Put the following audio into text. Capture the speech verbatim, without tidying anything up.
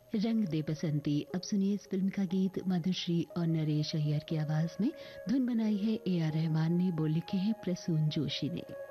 रंग दे बसंती। अब सुनिए इस फिल्म का गीत मधुश्री और नरेश अय्यर की आवाज में। धुन बनाई है ए आर रहमान ने, बोल लिखे हैं प्रसून जोशी ने।